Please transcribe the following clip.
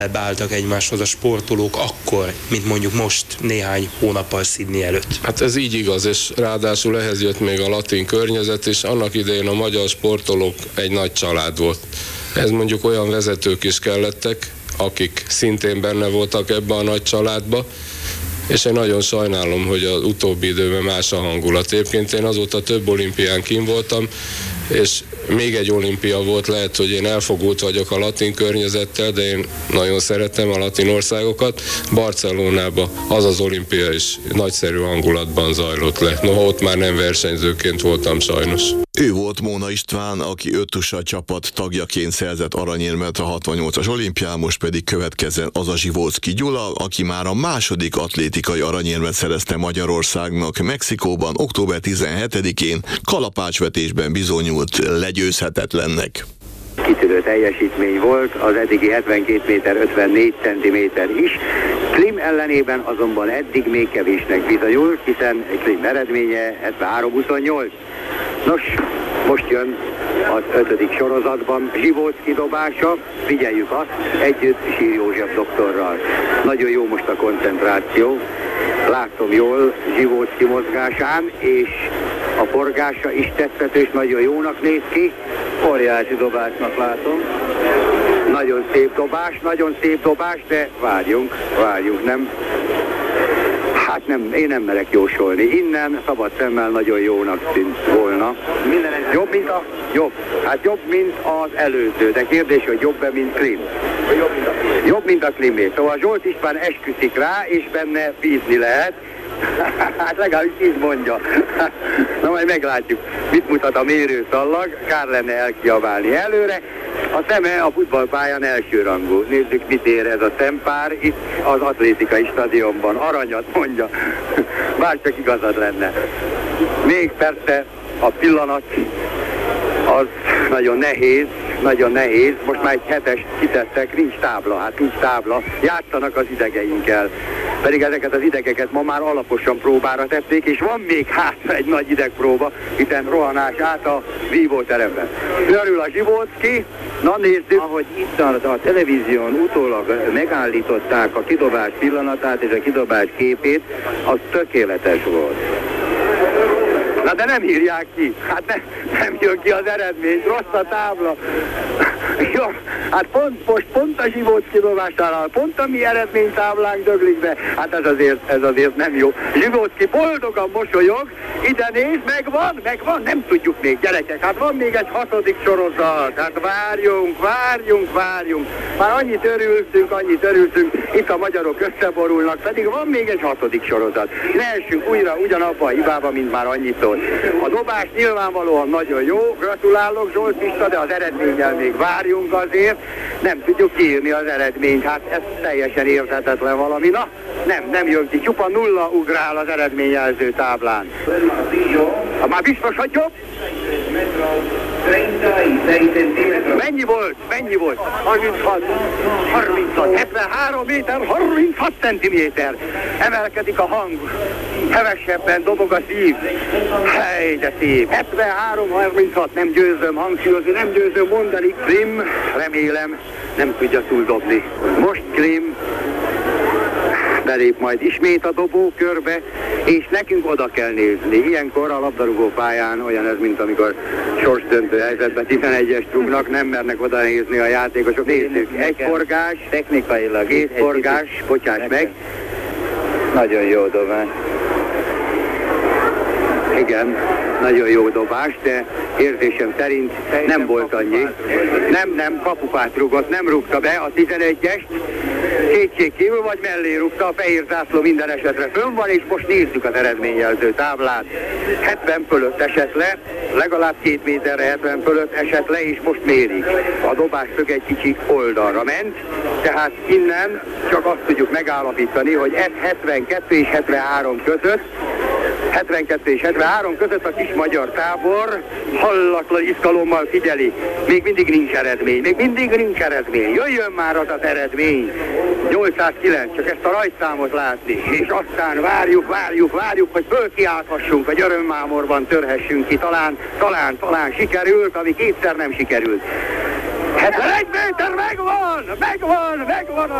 beálltak egymáshoz a sportolók akkor, mint mondjuk most néhány hónappal Sydney előtt. Hát ez így igaz, és ráadásul ehhez jött még a latin környezet, és annak idején a magyar sportolók egy nagy család volt. Ez mondjuk olyan vezetők is kellettek, akik szintén benne voltak ebbe a nagy családba, és én nagyon sajnálom, hogy az utóbbi időben más a hangulat. Egyébként én azóta több olimpián kint voltam, és még egy olimpia volt, lehet, hogy én elfogult vagyok a latin környezettel, de én nagyon szeretem a latin országokat. Barcelonában az olimpia is nagyszerű hangulatban zajlott le. Noha ott már nem versenyzőként voltam sajnos. Ő volt Móna István, aki öttusa csapat tagjaként szerzett aranyérmet a 68-as olimpián, most pedig következzen az a Zsivolszky Gyula, aki már a második atlétikai aranyérmet szerezte Magyarországnak Mexikóban október 17-én, kalapácsvetésben bizonyult legyőzhetetlennek. Kitűnő teljesítmény volt, az eddigi 72 méter 54 centiméter is. Klim ellenében azonban eddig még kevésnek bizonyult, hiszen Klim eredménye 73-28. Nos, most jön az 5. sorozatban Zsivolszky dobása, figyeljük azt, együtt Sír József doktorral. Nagyon jó most a koncentráció, látom jól Zsivolszky mozgásán, és a forgása is tetszető, és nagyon jónak néz ki. Óriási dobásnak látom. Nagyon szép dobás, de várjunk, nem. Hát nem, én nem merek jósolni. Innen szabad szemmel nagyon jónak tűnt volna. Jobb, mint az előző, de kérdés, hogy jobb-e, mint Klim? Jobb, mint a Klimé. Szóval Zsolt István esküszik rá, és benne bízni lehet. Hát legalábbis így mondja. Na majd meglátjuk, mit mutat a mérőszallag, kár lenne elkiabálni előre. A szeme a futballpályán elsőrangú. Nézzük, mit ér ez a szempár itt az atlétikai stadionban. Aranyat mondja, bár csak igazad lenne. Még persze a pillanat az nagyon nehéz. Most már egy 7-est kitettek, nincs tábla. Játszanak az idegeinkkel. Pedig ezeket az idegeket ma már alaposan próbára tették, és van még hátra egy nagy idegpróba, hiszen rohanás át a vívóteremben. Örül a Zsivolszky, na nézzük. Ahogy itt a televízión utólag megállították a kidobás pillanatát és a kidobás képét, az tökéletes volt. Na de nem írják ki, hát nem jön ki az eredmény, rossz a tábla. Jó, hát pont a Zsivolszky dobásánál, pont a mi eredménytáblánk döglik be, hát ez azért nem jó. Zsivolszky boldogan mosolyog, ide néz, megvan, nem tudjuk még, gyerekek, hát van még egy 6. sorozat, hát várjunk. Már annyit örültünk, itt a magyarok összeborulnak, pedig van még egy 6. sorozat. Ne essünk újra ugyanabba a hibába, mint már annyit. A dobás nyilvánvalóan nagyon jó, gratulálok Zsolt Pista, de az eredménnyel még várjunk azért, nem tudjuk kiírni az eredményt, hát ez teljesen érthetetlen valami. Na, nem jön ki, csupa nulla ugrál az eredményjelző táblán. Már biztos, hogy jobb? Mennyi volt? 36, 73 méter, 36 centiméter. Emelkedik a hang, hevesebben dobog a szív. Hely, de szép. 73-36, nem győzöm hangsúlyozni, nem győzöm mondani. Klim, remélem, nem tudja túldobni. Most Klim belép majd ismét a dobókörbe, és nekünk oda kell nézni. Ilyenkor a labdarúgó pályán olyan ez, mint amikor sorsdöntő helyzetben 11-es rúgnak, nem mernek oda nézni a játékosok. Nézzük, egy forgás, technikailag két forgás, bocsáss meg. Nagyon jó dobás. Igen, nagyon jó dobás, de érzésem szerint nem volt annyi. Nem, kapufát rúgott, nem rúgta be a 11-est, kétségkívül vagy mellé rúgta, a fehér zászló minden esetre fönn van, és most nézzük az eredményjelző táblát. 70 fölött esett le, legalább 2 méterre 70 fölött esett le, és most mérik. A dobásszög egy kicsit oldalra ment, tehát innen csak azt tudjuk megállapítani, hogy ez 72 és 73 között, 72 és 73 között a kis magyar tábor hallatlan izgalommal figyeli. Még mindig nincs eredmény. Jöjjön már az az eredmény. 809, csak ezt a rajtszámot látni. És aztán várjuk, hogy fölkiálthassunk, hogy örömmámorban törhessünk ki. Talán sikerült, ami kétszer nem sikerült. 71 méter megvan!